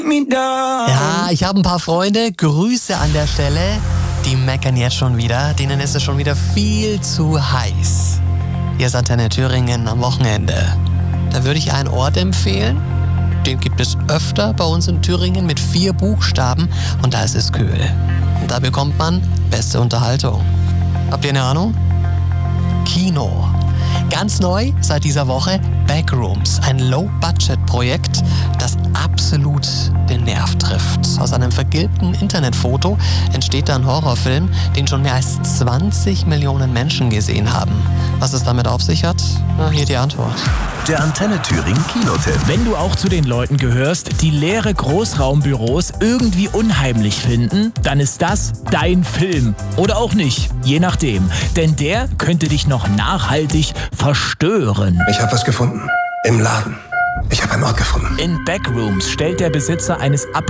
Ja, ich habe ein paar Freunde, Grüße an der Stelle, die meckern jetzt schon wieder, denen ist es schon wieder viel zu heiß. Hier ist Antenne Thüringen am Wochenende. Da würde ich einen Ort empfehlen, den gibt es öfter bei uns in Thüringen mit 4 Buchstaben und da ist es kühl. Und da bekommt man beste Unterhaltung. Habt ihr eine Ahnung? Kino. Ganz neu seit dieser Woche Backrooms, ein Low-Budget-Projekt, das absolut den Nerv trifft. Aus einem vergilbten Internetfoto entsteht da ein Horrorfilm, den schon mehr als 20 Millionen Menschen gesehen haben. Was es damit auf sich hat? Na, hier die Antwort. Der Antenne Thüringen Kinotipp. Wenn du auch zu den Leuten gehörst, die leere Großraumbüros irgendwie unheimlich finden, dann ist das dein Film. Oder auch nicht, je nachdem. Denn der könnte dich noch nachhaltig verstören. Ich habe was gefunden. Im Laden. Ich habe einen Ort gefunden. In Backrooms stellt der Besitzer eines